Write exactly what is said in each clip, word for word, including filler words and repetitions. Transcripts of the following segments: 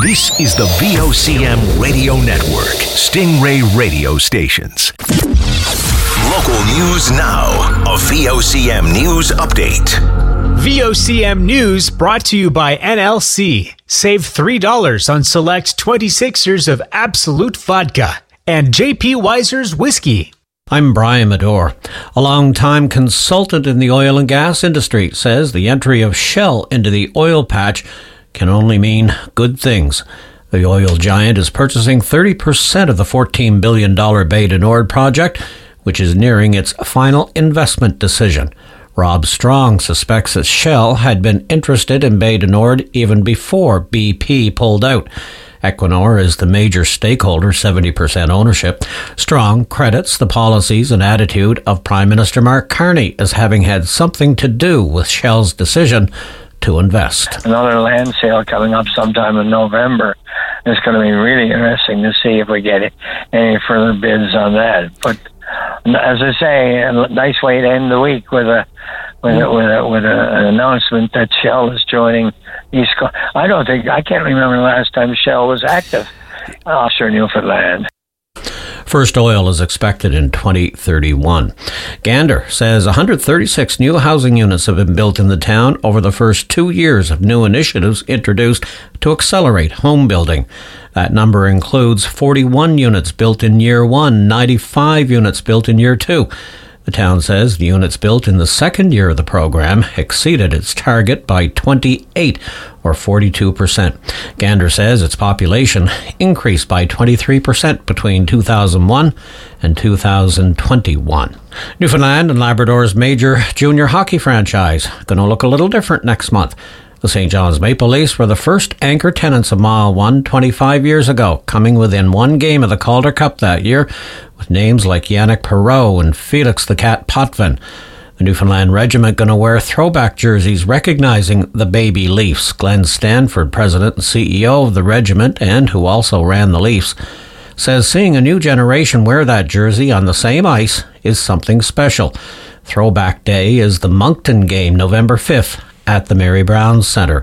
This is the V O C M Radio Network, Stingray Radio Stations. Local news now. A V O C M News Update. V O C M News brought to you by N L C. Save three dollars on select twenty-sixers of Absolute Vodka and J P Weiser's Whiskey. I'm Brian Medore. A long-time consultant in the oil and gas industry says the entry of Shell into the oil patch can only mean good things. The oil giant is purchasing thirty percent of the fourteen billion dollars Bay du Nord project, which is nearing its final investment decision. Rob Strong suspects that Shell had been interested in Bay du Nord even before B P pulled out. Equinor is the major stakeholder, seventy percent ownership. Strong credits the policies and attitude of Prime Minister Mark Carney as having had something to do with Shell's decision to invest. Another land sale coming up sometime in November. It's going to be really interesting to see if we get any further bids on that. But as I say, a nice way to end the week with a with a, with, a, with a, an announcement that Shell is joining East Coast. I don't think I can't remember the last time Shell was active offshore Newfoundland. First oil is expected in twenty thirty-one. Gander says one hundred thirty-six new housing units have been built in the town over the first two years of new initiatives introduced to accelerate home building. That number includes forty-one units built in year one, ninety-five units built in year two. The town says the units built in the second year of the program exceeded its target by twenty-eight, or forty-two percent. Gander says its population increased by twenty-three percent between two thousand one and two thousand twenty-one. Newfoundland and Labrador's major junior hockey franchise going to look a little different next month. The Saint John's Maple Leafs were the first anchor tenants of Mile one twenty-five years ago, coming within one game of the Calder Cup that year, with names like Yannick Perreault and Felix the Cat Potvin. The Newfoundland Regiment going to wear throwback jerseys recognizing the baby Leafs. Glenn Stanford, president and C E O of the regiment and who also ran the Leafs, says seeing a new generation wear that jersey on the same ice is something special. Throwback Day is the Moncton game, November fifth. At the Mary Brown Centre.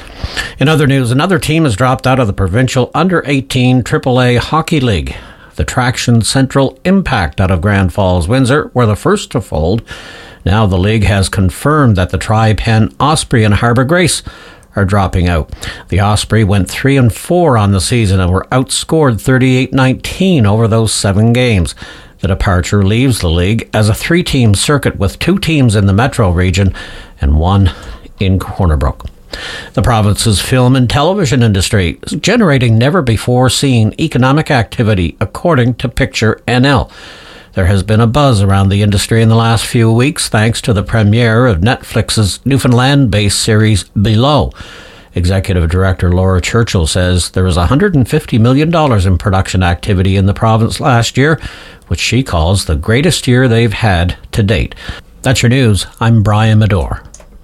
In other news, another team has dropped out of the provincial under eighteen triple A Hockey League. The Traction Central Impact out of Grand Falls, Windsor were the first to fold. Now the league has confirmed that the Tri-Pen Osprey and Harbour Grace are dropping out. The Osprey went three and four on the season and were outscored thirty-eight nineteen over those seven games. The departure leaves the league as a three-team circuit with two teams in the metro region and one in Corner Brook. The province's film and television industry is generating never-before-seen economic activity, according to Picture N L. There has been a buzz around the industry in the last few weeks thanks to the premiere of Netflix's Newfoundland-based series Below. Executive Director Laura Churchill says there was one hundred fifty million dollars in production activity in the province last year, which she calls the greatest year they've had to date. That's your news. I'm Brian Medore.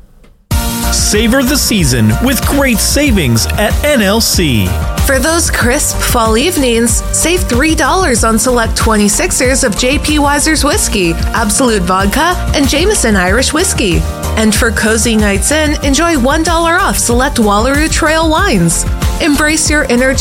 Savor the season with great savings at N L C. For those crisp fall evenings, save three dollars on select twenty-sixers of J P Weiser's Whiskey, Absolute Vodka, and Jameson Irish Whiskey. And for cozy nights in, enjoy one dollar off select Wallaroo Trail wines. Embrace your inner